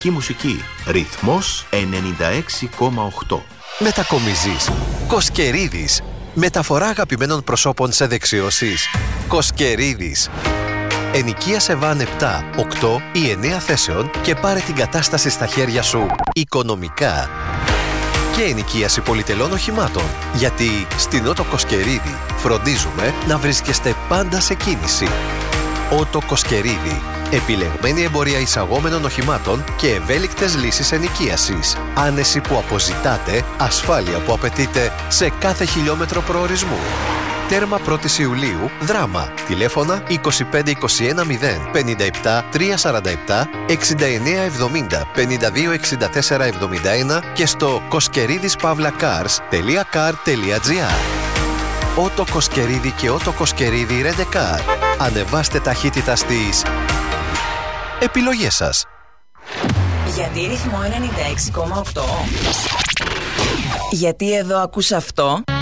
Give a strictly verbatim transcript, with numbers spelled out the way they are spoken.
Και μουσική. Ρυθμός ενενήντα έξι κόμμα οκτώ. Μετακομίζεις. Κοσκερίδης. Μεταφορά αγαπημένων προσώπων σε δεξιώσεις. Κοσκερίδης. Ενοικίασε βαν επτά, οκτώ ή εννέα θέσεων και πάρε την κατάσταση στα χέρια σου οικονομικά. Και ενοικίαση πολυτελών οχημάτων. Γιατί στην Ότο Κοσκερίδη φροντίζουμε να βρίσκεστε πάντα σε κίνηση. Ότο Κοσκερίδη. Επιλεγμένη εμπορία εισαγόμενων οχημάτων και ευέλικτες λύσεις ενοικίασης. Άνεση που αποζητάτε, ασφάλεια που απαιτείτε σε κάθε χιλιόμετρο προορισμού. Τέρμα πρώτη Ιουλίου, Δράμα. Τηλέφωνα είκοσι πέντε είκοσι ένα μηδέν πενήντα επτά τριακόσια σαράντα επτά εξήντα εννέα εβδομήντα πενήντα δύο εξήντα τέσσερα εβδομήντα ένα και στο κοσκερίδης παύλα καρς τελεία καρ τελεία τζι άρ. Ότο Κοσκερίδη και Ότο Κοσκερίδη Ρεντεκάρ. Ανεβάστε ταχύτητα στις επιλογές σας. Γιατί ρυθμό ενενήντα έξι κόμμα οκτώ. Γιατί εδώ ακούς αυτό.